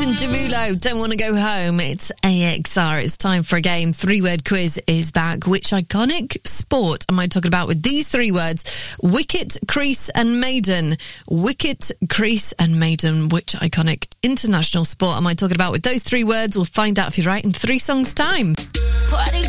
and Derulo, Don't Want to Go Home. It's AXR. It's time for a game. 3-word quiz is back. Which iconic sport am I talking about with these 3 words? Wicket, crease and maiden. Wicket, crease and maiden. Which iconic international sport am I talking about with those 3 words? We'll find out if you're right in 3 songs' time.